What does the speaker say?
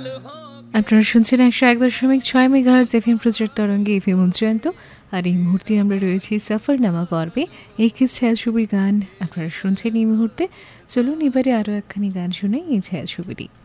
আপনারা শুনছেন 101.6 megahertz FM প্রচার তরঙ্গে এফএম উচ্চান্ত। আর এই মুহূর্তে আমরা রয়েছি সফরনামা পর্বে। এই ছায়াছবির গান আপনারা শুনছেন এই মুহূর্তে। চলুন এবারে আরও একখানি গান শুনে এই ছায়াছবিটি।